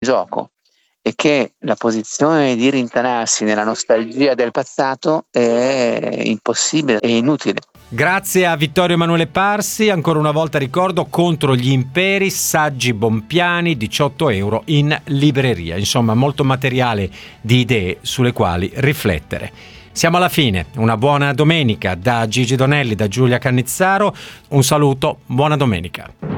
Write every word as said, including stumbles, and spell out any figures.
gioco e che la posizione di rintanarsi nella nostalgia del passato è impossibile, è inutile. Grazie a Vittorio Emanuele Parsi, ancora una volta ricordo Contro gli imperi, saggi Bompiani, diciotto euro in libreria, insomma molto materiale di idee sulle quali riflettere. Siamo alla fine, una buona domenica da Gigi Donelli, da Giulia Cannizzaro, un saluto, buona domenica.